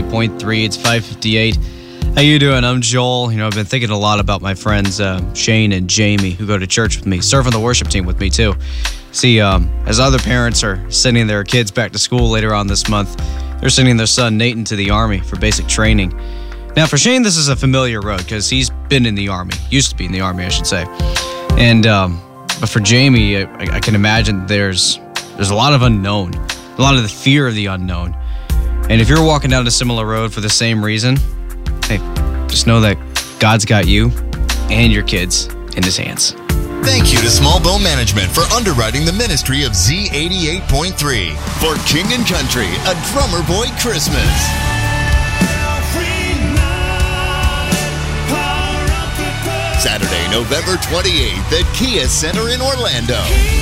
Z88.3. It's 5:58. How you doing? I'm Joel. I've been thinking a lot about my friends Shane and Jamie, who go to church with me, serve on the worship team with me too. See, as other parents are sending their kids back to school later on this month, they're sending their son Nathan to the Army for basic training. Now, for Shane, this is a familiar road because he's been in the Army, used to be in the Army, I should say. And but for Jamie, I can imagine there's a lot of unknown, a lot of the fear of the unknown. And if you're walking down a similar road for the same reason, hey, just know that God's got you and your kids in His hands. Thank you to Small Bone Management for underwriting the ministry of Z88.3 for King & Country, a Drummer Boy Christmas. Saturday, November 28th at Kia Center in Orlando.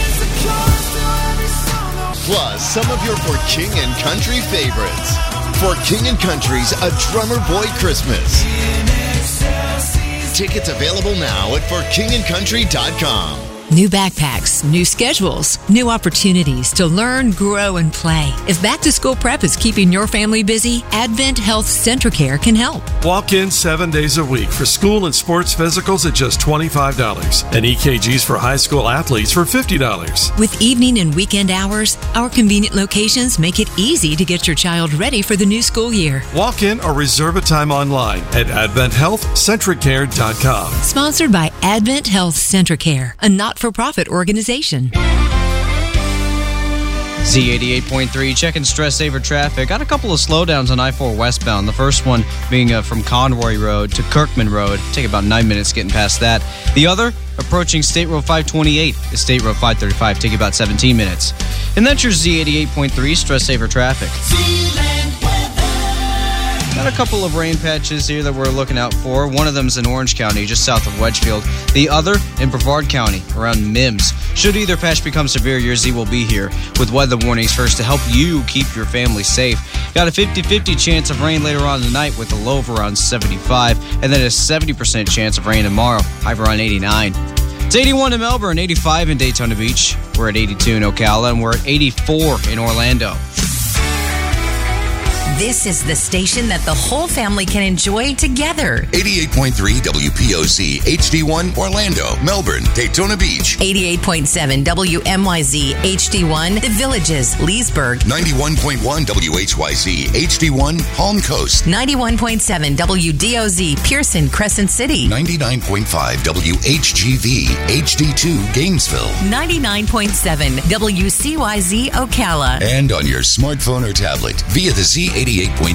Plus, some of your For King & Country favorites. For King & Country's A Drummer Boy Christmas. Tickets available now at forkingandcountry.com. New backpacks, new schedules, new opportunities to learn, grow, and play. If back-to-school prep is keeping your family busy, Advent Health Centricare can help. Walk in 7 days a week for school and sports physicals at just $25 and EKGs for high school athletes for $50. With evening and weekend hours, our convenient locations make it easy to get your child ready for the new school year. Walk in or reserve a time online at AdventHealthCentricare.com. Sponsored by Advent Health Centricare, a not-for-profit organization. Z88.3, checking stress saver traffic. Got a couple of slowdowns on I-4 westbound. The first one being from Conroy Road to Kirkman Road. Take about 9 minutes getting past that. The other, approaching State Road 528 to State Road 535. Take about 17 minutes. And that's your Z88.3 stress saver traffic. Got a couple of rain patches here that we're looking out for. One of them's in Orange County, just south of Wedgefield. The other in Brevard County, around Mims. Should either patch become severe, your Z will be here with weather warnings first to help you keep your family safe. Got a 50-50 chance of rain later on tonight with a low of around 75, and then a 70% chance of rain tomorrow, high of around 89. It's 81 in Melbourne, 85 in Daytona Beach. We're at 82 in Ocala, and we're at 84 in Orlando. This is the station that the whole family can enjoy together. 88.3 WPOC, HD1, Orlando, Melbourne, Daytona Beach. 88.7 WMYZ, HD1, The Villages, Leesburg. 91.1 WHYZ, HD1, Palm Coast. 91.7 WDOZ, Pearson, Crescent City. 99.5 WHGV, HD2, Gainesville. 99.7 WCYZ, Ocala. And on your smartphone or tablet via the Z88.3